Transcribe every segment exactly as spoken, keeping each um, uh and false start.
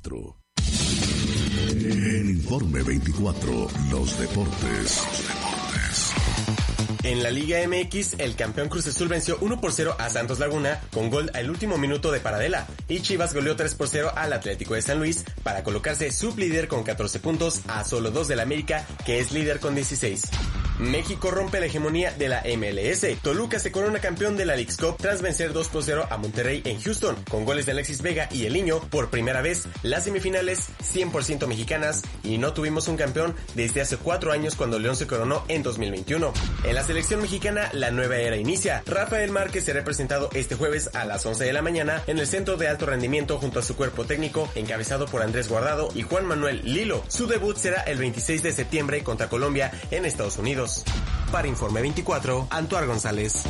veinticuatro. En Informe veinticuatro, los deportes. Los deportes. En la Liga M X, el campeón Cruz Azul venció uno por cero a Santos Laguna con gol al último minuto de Paradela, y Chivas goleó tres por cero al Atlético de San Luis para colocarse sublíder con catorce puntos a solo dos del América, que es líder con dieciséis. México rompe la hegemonía de la M L S. Toluca se corona campeón de la Leagues Cup tras vencer dos por cero a Monterrey en Houston, con goles de Alexis Vega y El Niño. Por primera vez, las semifinales cien por ciento mexicanas, y no tuvimos un campeón desde hace cuatro años cuando León se coronó en dos mil veintiuno. En la selección mexicana, la nueva era inicia. Rafael Márquez será presentado este jueves a las once de la mañana en el Centro de Alto Rendimiento junto a su cuerpo técnico, encabezado por Andrés Guardado y Juan Manuel Lilo. Su debut será el veintiséis de septiembre contra Colombia en Estados Unidos. Para Informe veinticuatro, Antuar González.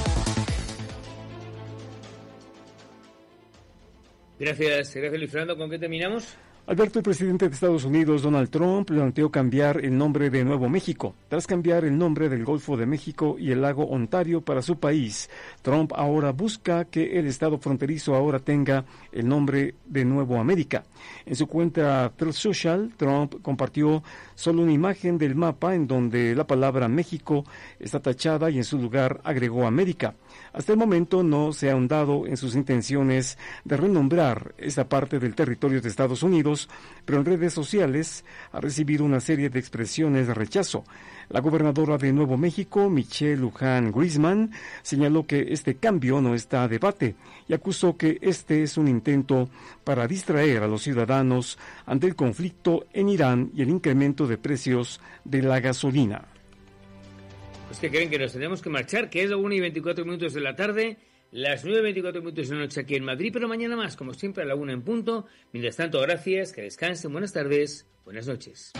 Gracias, gracias Luis Fernando. ¿Con qué terminamos? Alberto, el presidente de Estados Unidos, Donald Trump, planteó cambiar el nombre de Nuevo México. Tras cambiar el nombre del Golfo de México y el lago Ontario para su país, Trump ahora busca que el estado fronterizo ahora tenga el nombre de Nuevo América. En su cuenta Truth Social, Trump compartió solo una imagen del mapa en donde la palabra México está tachada y en su lugar agregó América. Hasta el momento no se ha ahondado en sus intenciones de renombrar esta parte del territorio de Estados Unidos, pero en redes sociales ha recibido una serie de expresiones de rechazo. La gobernadora de Nuevo México, Michelle Lujan Grisham, señaló que este cambio no está a debate y acusó que este es un intento para distraer a los ciudadanos ante el conflicto en Irán y el incremento de precios de la gasolina. Pues que creen que nos tenemos que marchar, que es la una y veinticuatro minutos de la tarde, las nueve y veinticuatro minutos de la noche aquí en Madrid, pero mañana más, como siempre, a la una en punto. Mientras tanto, gracias, que descansen, buenas tardes, buenas noches.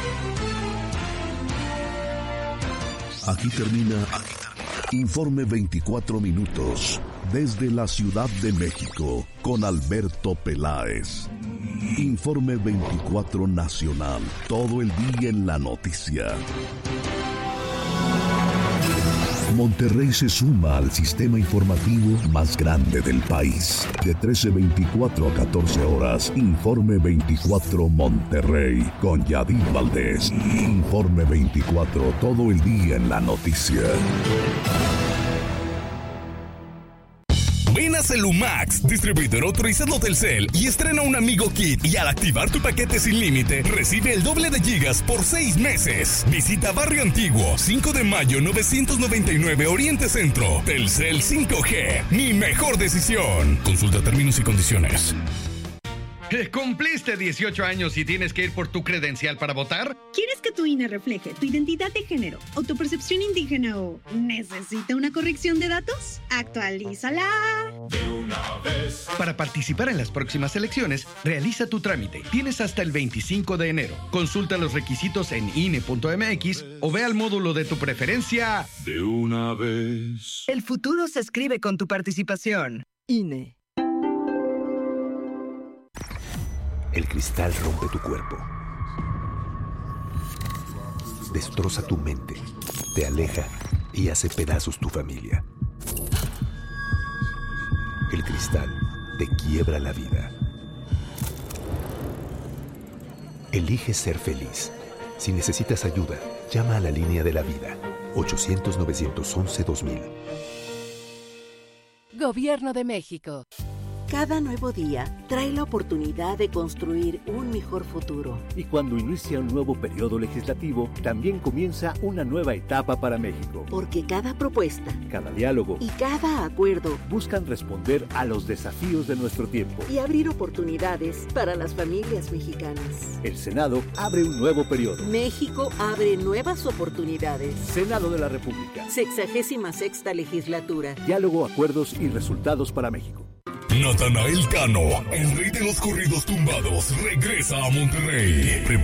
Aquí termina Informe veinticuatro minutos desde la Ciudad de México con Alberto Peláez. Informe veinticuatro Nacional, todo el día en la noticia. Monterrey se suma al sistema informativo más grande del país. De trece veinticuatro a catorce horas, Informe veinticuatro Monterrey, con Yadid Valdés. Informe veinticuatro, todo el día en la noticia. Ven a Celumax, distribuidor autorizado Telcel, y estrena un Amigo Kit, y al activar tu paquete sin límite, recibe el doble de gigas por seis meses. Visita Barrio Antiguo, cinco de mayo novecientos noventa y nueve, Oriente Centro. Telcel cinco G, mi mejor decisión. Consulta términos y condiciones. ¿Cumpliste dieciocho años y tienes que ir por tu credencial para votar? ¿Quieres que tu I N E refleje tu identidad de género o tu percepción indígena o necesita una corrección de datos? ¡Actualízala! De una vez. Para participar en las próximas elecciones, realiza tu trámite. Tienes hasta el veinticinco de enero. Consulta los requisitos en I N E punto M X o ve al módulo de tu preferencia. De una vez. El futuro se escribe con tu participación. I N E. El cristal rompe tu cuerpo, destroza tu mente, te aleja y hace pedazos tu familia. El cristal te quiebra la vida. Elige ser feliz. Si necesitas ayuda, llama a la línea de la vida, ochocientos, novecientos once, dos mil. Gobierno de México. Cada nuevo día trae la oportunidad de construir un mejor futuro. Y cuando inicia un nuevo periodo legislativo, también comienza una nueva etapa para México. Porque cada propuesta, cada diálogo y cada acuerdo buscan responder a los desafíos de nuestro tiempo y abrir oportunidades para las familias mexicanas. El Senado abre un nuevo periodo. México abre nuevas oportunidades. Senado de la República. Sexagésima sexta legislatura. Diálogo, acuerdos y resultados para México. Natanael Cano, el rey de los corridos tumbados, regresa a Monterrey. Prepara